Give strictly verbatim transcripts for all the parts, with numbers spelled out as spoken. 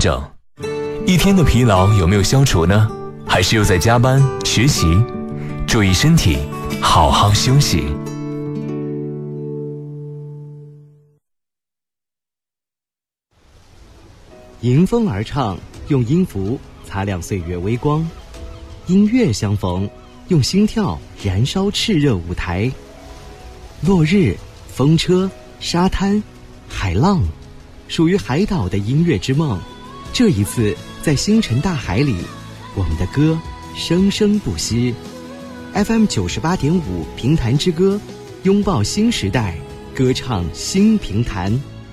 整。一天的疲劳有没有消除呢？还是又在加班学习？注意身体，好好休息。 迎风而唱，用音符擦亮岁月微光；音乐相逢，用心跳燃烧炽热舞台。落日、风车、沙滩、海浪，属于海岛的音乐之梦。这一次，在星辰大海里，我们的歌生生不息。F M 九十八点五评弹之歌，拥抱新时代，歌唱新评弹。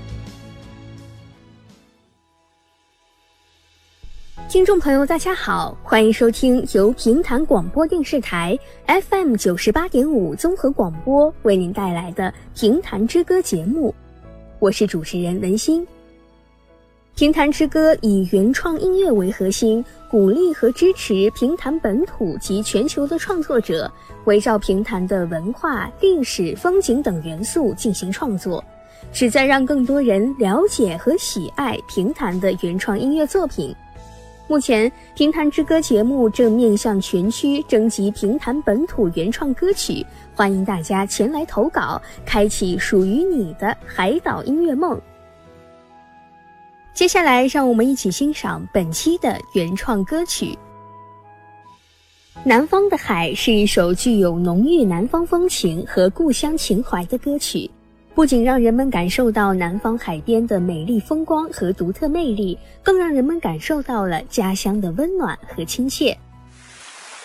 听众朋友大家好，欢迎收听由评弹广播电视台 F M 九十八点五综合广播为您带来的评弹之歌节目，我是主持人文心。评弹之歌以原创音乐为核心，鼓励和支持评弹本土及全球的创作者，围绕评弹的文化、历史、风景等元素进行创作，旨在让更多人了解和喜爱评弹的原创音乐作品。目前评弹之歌节目正面向全区征集评弹本土原创歌曲，欢迎大家前来投稿，开启属于你的海岛音乐梦。接下来让我们一起欣赏本期的原创歌曲。南方的海是一首具有浓郁南方风情和故乡情怀的歌曲，不仅让人们感受到南方海边的美丽风光和独特魅力，更让人们感受到了家乡的温暖和亲切。